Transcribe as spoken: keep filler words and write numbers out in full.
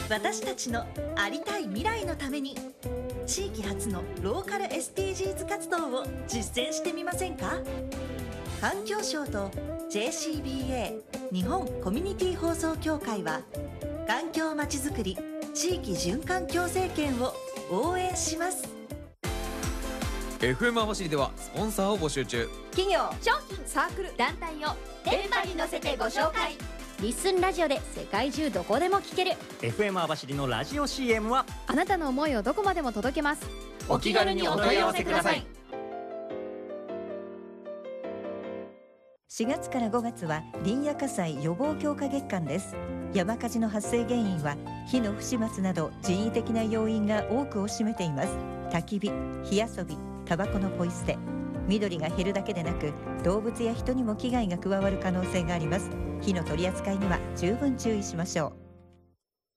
私たちのありたい未来のために地域発のローカル エスディージーズ 活動を実践してみませんか？環境省と ジェーシービーエー 日本コミュニティ放送協会は環境まちづくり地域循環共生圏を応援します。 エフエム 網走ではスポンサーを募集中。 企業、商品、サークル、団体を電波に乗せてご紹介。リッスンラジオで世界中どこでも聞けるエフエム 網走のラジオ シーエム はあなたの思いをどこまでも届けます。 お気軽にお問い合わせください。 しがつからごがつは林野火災予防強化月間です。山火事の発生原因は火の不始末など人為的な要因が多くを占めています。焚き火、火遊び、タバコのポイ捨て、緑が減るだけでなく動物や人にも危害が加わる可能性があります。火の取り扱いには十分注意しましょう。